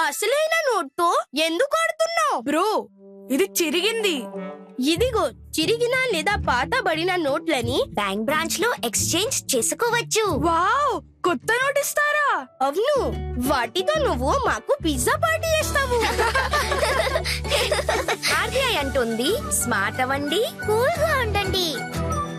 అసలైన నోట్తో ఎందుకు ఆడుతున్నావు? బ్రో, ఇది చిరిగింది. ఇదిగో చిరిగిన లేదా పాతబడిన నోట్లని బ్యాంక్ బ్రాంచ్ లో ఎక్స్చేంజ్ చేసుకోవచ్చు. వావ్, కొత్త నోట్ ఇస్తారా? అవును, వాటితో నువ్వు మాకు పిజ్జా పార్టీ చేస్తావు. ఆర్బీఐ అంటుంది స్మార్ట్ అవ్వండి, కూల్ గా ఉండండి.